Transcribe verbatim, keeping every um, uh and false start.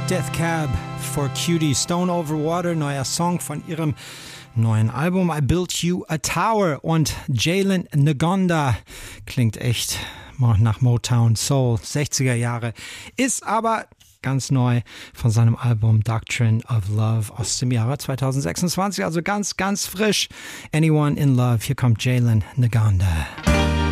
Death Cab for Cutie. Stone Over Water, neuer Song von ihrem neuen Album I Built You a Tower. Und Jalen Ngonda klingt echt nach Motown Soul, sechziger Jahre, ist aber ganz neu von seinem Album Doctrine of Love aus dem Jahre zweitausendsechsundzwanzig, also ganz, ganz frisch. Anyone in Love, hier kommt Jalen Ngonda.